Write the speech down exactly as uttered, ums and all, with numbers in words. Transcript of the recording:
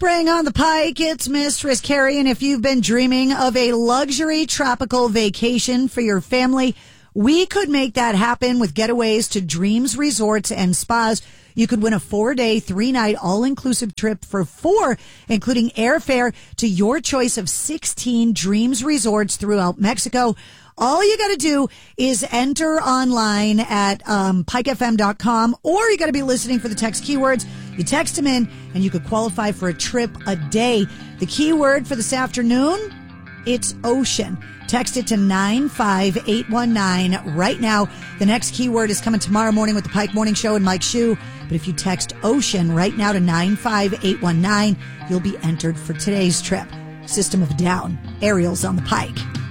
Spring on the Pike. It's Mistress Carrie, and if you've been dreaming of a luxury tropical vacation for your family, we could make that happen with getaways to Dreams Resorts and Spas. You could win a four-day, three-night, all-inclusive trip for four, including airfare to your choice of sixteen Dreams Resorts throughout Mexico. All you got to do is enter online at um, pike f m dot com, or you got to be listening for the text keywords. You text them in, and you could qualify for a trip a day. The keyword for this afternoon, it's ocean. Text it to nine five eight one nine right now. The next keyword is coming tomorrow morning with the Pike Morning Show and Mike Shue. But if you text ocean right now to nine five eight one nine, you'll be entered for today's trip. System of a Down. Ariel's on the Pike.